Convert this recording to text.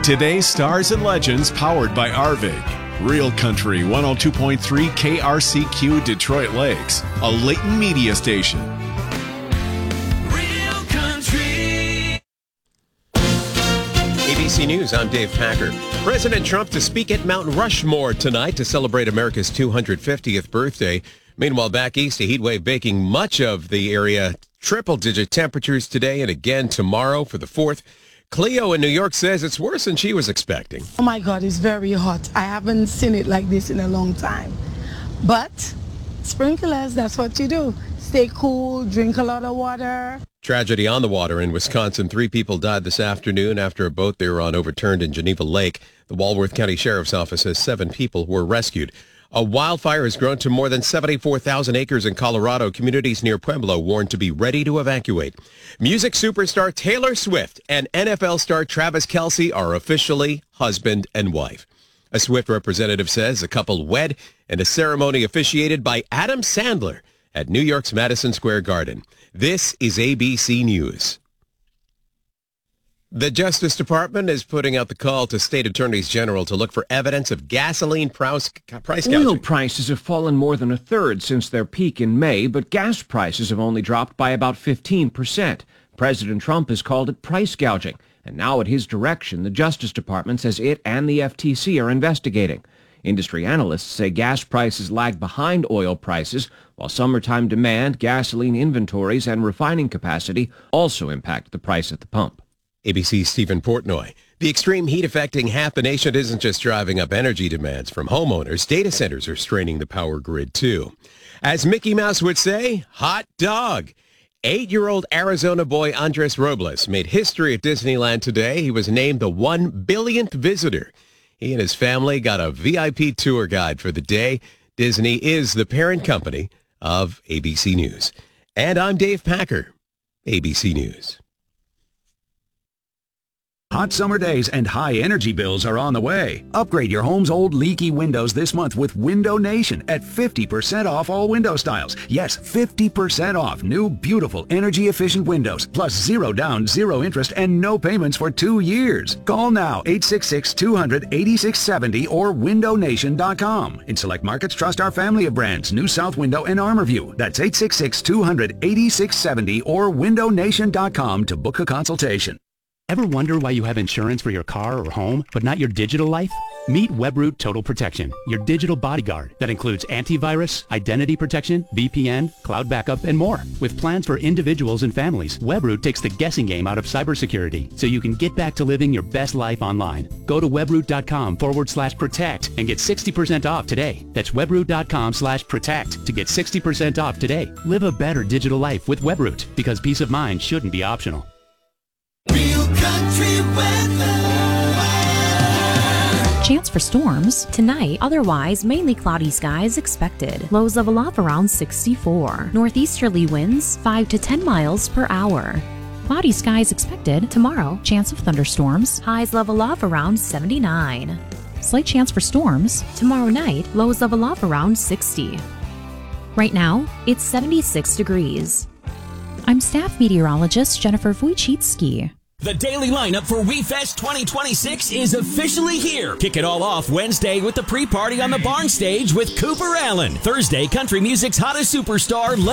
Today's Stars and Legends powered by Arvig. Real Country 102.3 KRCQ Detroit Lakes, a Layton media station. Real Country. ABC News, I'm Dave Packer. President Trump to speak at Mount Rushmore tonight to celebrate America's 250th birthday. Meanwhile, back east, a heat wave baking much of the area. Triple-digit temperatures today and again tomorrow for the 4th. Cleo in New York says it's worse than she was expecting. Oh my God, it's very hot. I haven't seen it like this in a long time. But sprinklers, that's what you do. Stay cool, drink a lot of water. Tragedy on the water in Wisconsin. 3 people died this afternoon after a boat they were on overturned in Geneva Lake. The Walworth County Sheriff's Office says 7 people were rescued. A wildfire has grown to more than 74,000 acres in Colorado. Communities near Pueblo warned to be ready to evacuate. Music superstar Taylor Swift and NFL star Travis Kelce are officially husband and wife. A Swift representative says the couple wed and a ceremony officiated by Adam Sandler at New York's Madison Square Garden. This is ABC News. The Justice Department is putting out the call to state attorneys general to look for evidence of gasoline price gouging. Oil prices have fallen more than a third since their peak in May, but gas prices have only dropped by about 15%. President Trump has called it price gouging, and now at his direction, the Justice Department says it and the FTC are investigating. Industry analysts say gas prices lag behind oil prices, while summertime demand, gasoline inventories, and refining capacity also impact the price at the pump. ABC's Stephen Portnoy. The extreme heat affecting half the nation isn't just driving up energy demands from homeowners. Data centers are straining the power grid, too. As Mickey Mouse would say, hot dog. 8-year-old Arizona boy Andres Robles made history at Disneyland today. He was named the 1 billionth visitor. He and his family got a VIP tour guide for the day. Disney is the parent company of ABC News. And I'm Dave Packer, ABC News. Hot summer days and high energy bills are on the way. Upgrade your home's old leaky windows this month with Window Nation at 50% off all window styles. Yes, 50% off new, beautiful, energy-efficient windows, plus 0 down, 0 interest, and no payments for 2 years. Call now, 866-200-8670 or windownation.com. In select markets, trust our family of brands, New South Window and ArmorView. That's 866-200-8670 or windownation.com to book a consultation. Ever wonder why you have insurance for your car or home, but not your digital life? Meet Webroot Total Protection, your digital bodyguard that includes antivirus, identity protection, VPN, cloud backup, and more. With plans for individuals and families, Webroot takes the guessing game out of cybersecurity so you can get back to living your best life online. Go to webroot.com/protect and get 60% off today. That's webroot.com/protect to get 60% off today. Live a better digital life with Webroot, because peace of mind shouldn't be optional. Real Country weather. Chance for storms tonight, otherwise mainly cloudy skies expected. Lows level off around 64. Northeasterly winds 5 to 10 miles per hour. Cloudy skies expected tomorrow. Chance of thunderstorms. Highs level off around 79. Slight chance for storms tomorrow night. Lows level off around 60. Right now, it's 76 degrees. I'm staff meteorologist Jennifer Wojcicki. The daily lineup for WeFest 2026 is officially here. Kick it all off Wednesday with the pre-party on the barn stage with Cooper Allen. Thursday, country music's hottest superstar,